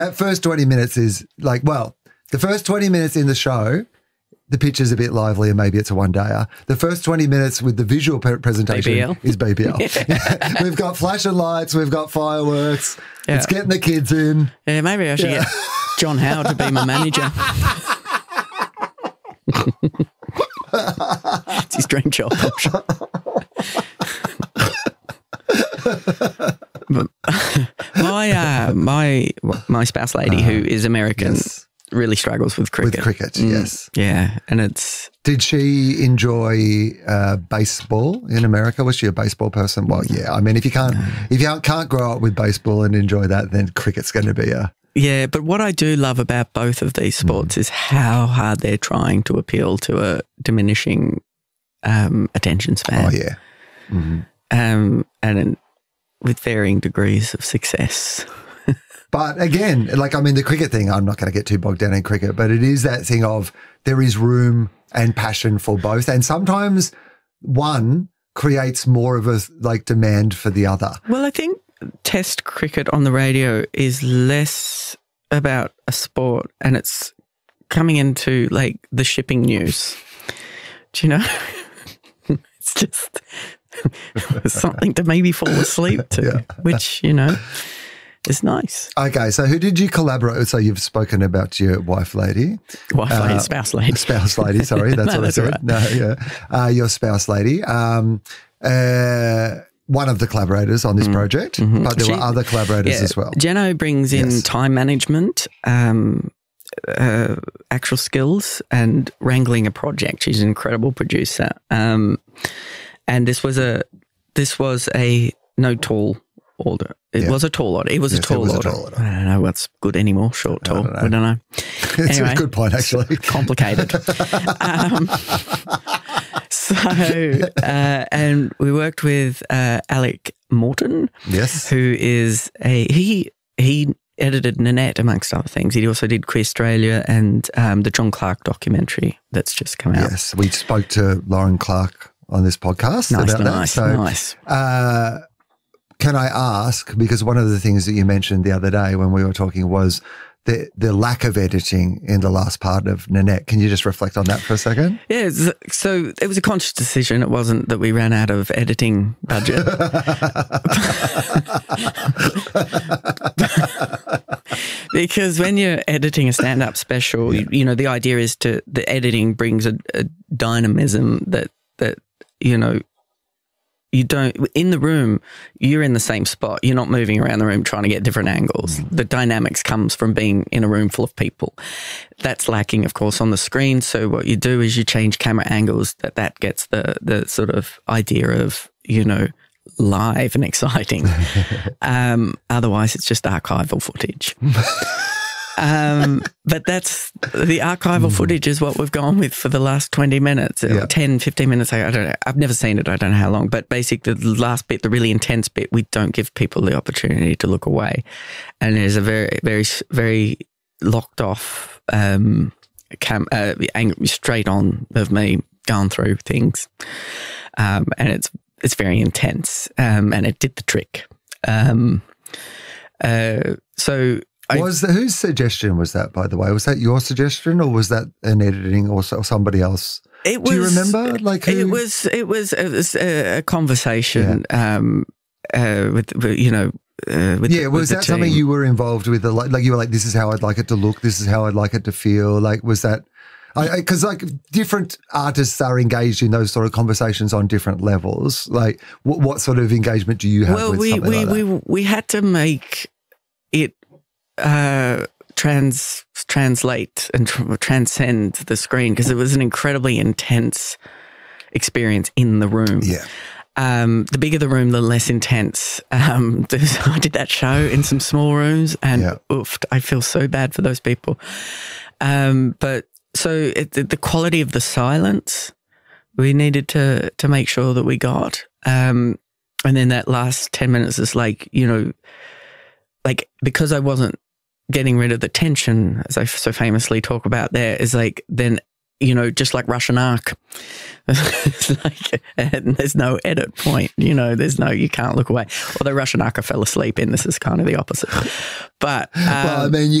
At first 20 minutes is like, well, the first 20 minutes in the show, the pitch is a bit lively and maybe it's a one-dayer. The first 20 minutes with the visual presentation BBL. is BBL. We've got flashing lights, we've got fireworks. Yeah. It's getting the kids in. Yeah, maybe I should get John Howard to be my manager. It's his dream job. But my spouse lady, who is American, really struggles with cricket. With cricket, yes. Yeah, and it's... Did she enjoy baseball in America? Was she a baseball person? Well, yeah. I mean, if you can't grow up with baseball and enjoy that, then cricket's going to be a... Yeah, but what I do love about both of these sports is how hard they're trying to appeal to a diminishing attention span. Oh, yeah. And with varying degrees of success. But again, like, I mean, the cricket thing, I'm not going to get too bogged down in cricket, but it is that thing of there is room and passion for both. And sometimes one creates more of a like demand for the other. Well, I think Test cricket on the radio is less about a sport and it's coming into like the shipping news. Do you know? It's just something to maybe fall asleep to, which, you know, is nice. Okay, so who did you collaborate with? So you've spoken about your wife lady. Spouse lady. Spouse lady, sorry, that's what I said. Right. No, yeah. Your spouse lady. One of the collaborators on this project, but there were other collaborators as well. Jeno brings in time management, actual skills and wrangling a project. She's an incredible producer. And this was a no tall order. It was a tall order. It was a tall order. I don't know what's good anymore. Short, tall. I don't know. It's a good point, actually. Complicated. And we worked with Alec Morton. Yes. Who is he edited Nanette, amongst other things. He also did Queer Australia and the John Clark documentary that's just come out. Yes, we spoke to Lauren Clark on this podcast about that. So, nice. Can I ask, because one of the things that you mentioned the other day when we were talking was the lack of editing in the last part of Nanette. Can you just reflect on that for a second? Yeah, so it was a conscious decision. It wasn't that we ran out of editing budget. Because when you're editing a stand-up special, you know, the idea is the editing brings a dynamism that, you know, you don't, in the room, you're in the same spot. You're not moving around the room trying to get different angles. The dynamics comes from being in a room full of people. That's lacking, of course, on the screen. So what you do is you change camera angles that gets the sort of idea of, you know, live and exciting. Otherwise, it's just archival footage. But that's the archival footage is what we've gone with for the last 20 minutes, 10, 15 minutes. I don't know. I've never seen it. I don't know how long. But basically, the last bit, the really intense bit, we don't give people the opportunity to look away. And there's a very, very, very locked off straight on of me going through things. And it's very intense. And it did the trick. Whose suggestion was that, by the way? Was that your suggestion, or was that an editing or somebody else? Do you remember? Like who? It was a conversation with you know. Was that something you were involved with? Like you were like, this is how I'd like it to look. This is how I'd like it to feel. Like, was that? Because like different artists are engaged in those sort of conversations on different levels. Like, what sort of engagement do you have with something like that? We had to make it. Translate and transcend the screen because it was an incredibly intense experience in the room. Yeah. The bigger the room, the less intense. I did that show in some small rooms and I feel so bad for those people. But so the quality of the silence we needed to make sure that we got. And then that last 10 minutes is like, you know, like because I wasn't getting rid of the tension, as I so famously talk about there, is like then just like Russian Ark. It's like, and there's no edit point, you can't look away. Although Russian Ark, I fell asleep in, this is kind of the opposite. But well, I mean,